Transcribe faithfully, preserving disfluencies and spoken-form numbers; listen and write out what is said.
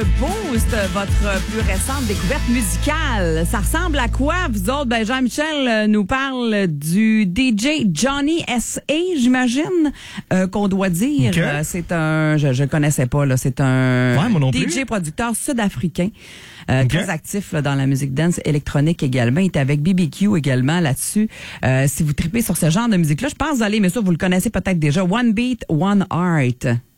Boost, votre plus récente découverte musicale. Ça ressemble à quoi, vous autres? Ben, Jean-Michel nous parle du D J Johnny S A, j'imagine, euh, qu'on doit dire. Okay. Euh, c'est un, je ne connaissais pas, là, c'est un ouais, moi non D J plus. producteur sud-africain. Euh, okay. Très actif là, dans la musique dance électronique également. Il est avec B B Q également là-dessus. Euh, si vous tripez sur ce genre de musique-là, je pense, allez, mais ça, vous le connaissez peut-être déjà. One Beat, One Heart.